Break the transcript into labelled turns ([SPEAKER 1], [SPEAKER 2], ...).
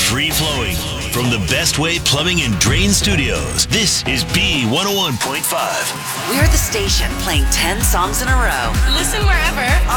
[SPEAKER 1] free flowing. From the Best Way Plumbing and Drain Studios, this is B101.5.
[SPEAKER 2] We're the station playing 10 songs in a row.
[SPEAKER 3] Listen wherever.